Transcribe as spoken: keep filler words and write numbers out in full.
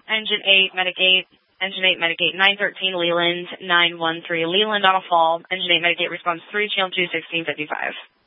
Engine eight, Medic eight. Engine eight, Medic eight, nine thirteen, Leland, nine one three, Leland on a fall. Engine eight, Medic eight, response three, channel two, sixteen fifty-five.